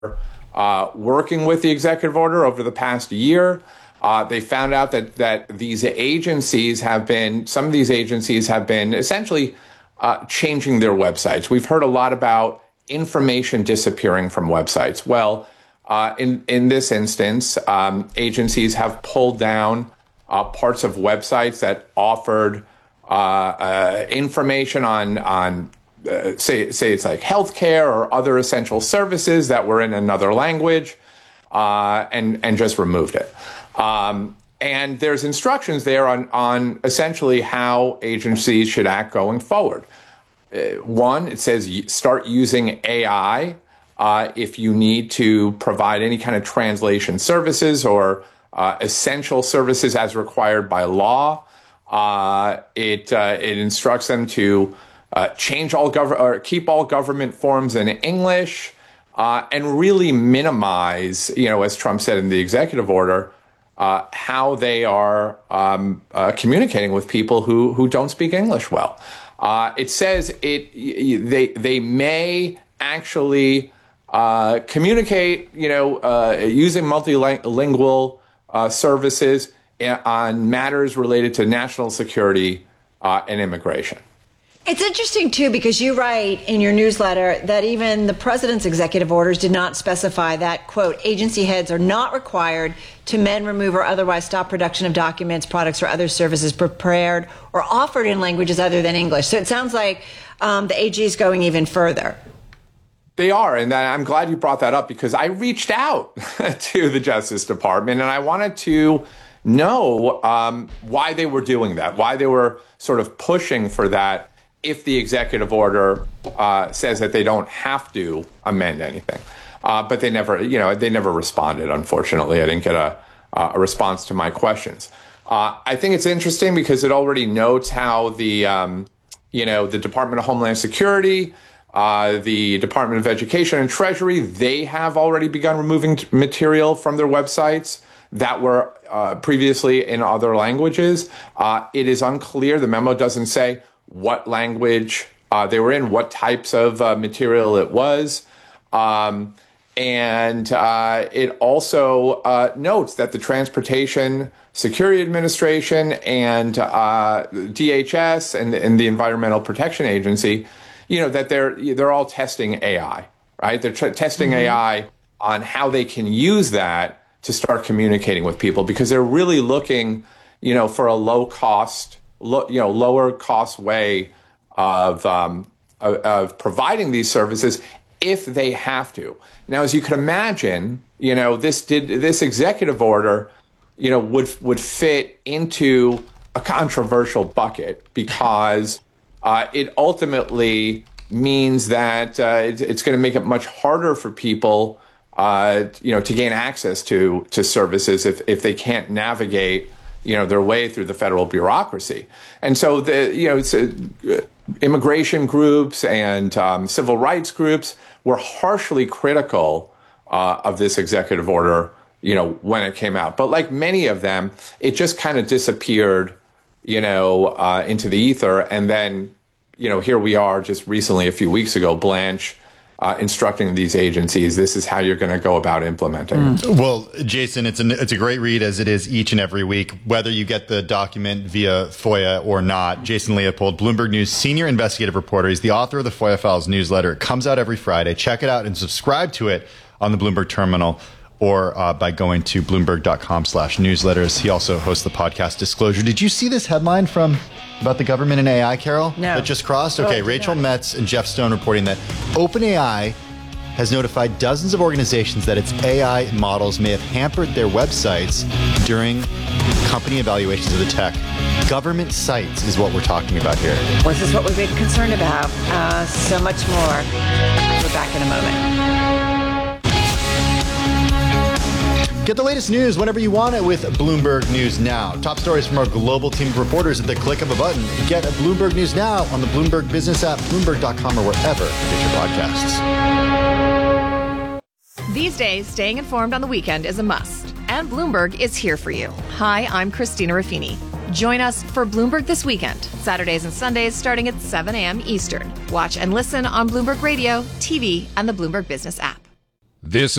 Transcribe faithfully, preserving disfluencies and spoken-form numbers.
uh, working with the executive order over the past year. Uh, they found out that that these agencies have been, some of these agencies have been essentially uh, changing their websites. We've heard a lot about information disappearing from websites. Well, uh, in, in this instance, um, agencies have pulled down uh, parts of websites that offered uh, uh, information on, on uh, say, say it's like healthcare or other essential services that were in another language, uh, and, and just removed it. Um, and there's instructions there on, on essentially how agencies should act going forward. Uh, one, it says start using A I uh, if you need to provide any kind of translation services or uh, essential services as required by law. Uh, it uh, it instructs them to uh, change all gov- or keep all government forms in English uh, and really minimize, you know, as Trump said in the executive order, Uh, how they are um, uh, communicating with people who who don't speak English well. Uh, it says it they they may actually uh, communicate, you know, uh, using multilingual uh, services on matters related to national security uh, and immigration. It's interesting, too, because you write in your newsletter that even the president's executive orders did not specify that, quote, agency heads are not required to amend, remove, or otherwise stop production of documents, products, or other services prepared or offered in languages other than English. So it sounds like um, the A G is going even further. They are, and I'm glad you brought that up because I reached out to the Justice Department and I wanted to know um, why they were doing that, why they were sort of pushing for that if the executive order uh, says that they don't have to amend anything. Uh, but they never, you know, they never responded, unfortunately. I didn't get a, uh, a response to my questions. Uh, I think it's interesting because it already notes how the, um, you know, the Department of Homeland Security, uh, the Department of Education and Treasury, they have already begun removing t- material from their websites that were uh, previously in other languages. Uh, it is unclear. The memo doesn't say what language uh, they were in, what types of uh, material it was. Um, and uh, it also uh, notes that the Transportation Security Administration and uh, D H S and, and the Environmental Protection Agency, you know, that they're they're all testing A I, right? They're t- testing mm-hmm. A I on how they can use that to start communicating with people because they're really looking, you know, for a low cost, Lo, you know, lower cost way of, um, of of providing these services if they have to. Now, as you can imagine, you know, this did this executive order, you know, would would fit into a controversial bucket because uh, it ultimately means that uh, it's, it's going to make it much harder for people, uh, you know, to gain access to to services if if they can't navigate, you know, their way through the federal bureaucracy. And so the, you know, it's, uh, immigration groups and um, civil rights groups were harshly critical uh, of this executive order, you know, when it came out. But like many of them, it just kind of disappeared, you know, uh, into the ether. And then, you know, here we are just recently, a few weeks ago, Blanche Uh, instructing these agencies, this is how you're going to go about implementing it. Mm. Well, Jason, it's, an, it's a great read as it is each and every week, whether you get the document via FOIA or not. Jason Leopold, Bloomberg News senior investigative reporter. He's the author of the FOIA Files newsletter. It comes out every Friday. Check it out and subscribe to it on the Bloomberg terminal or uh, by going to bloomberg.com slash newsletters. He also hosts the podcast Disclosure. Did you see this headline from about the government and A I, Carol? No. That just crossed? Okay, oh, Rachel yeah. Metz and Jeff Stone reporting that OpenAI has notified dozens of organizations that its A I models may have hampered their websites during company evaluations of the tech. Government sites is what we're talking about here. Well, this is what we've been concerned about. Uh, so much more. We're back in a moment. Get the latest news whenever you want it with Bloomberg News Now. Top stories from our global team of reporters at the click of a button. Get Bloomberg News Now on the Bloomberg Business app, Bloomberg dot com, or wherever you get your podcasts. These days, staying informed on the weekend is a must. And Bloomberg is here for you. Hi, I'm Christina Ruffini. Join us for Bloomberg This Weekend, Saturdays and Sundays starting at seven a.m. Eastern. Watch and listen on Bloomberg Radio, T V, and the Bloomberg Business app. This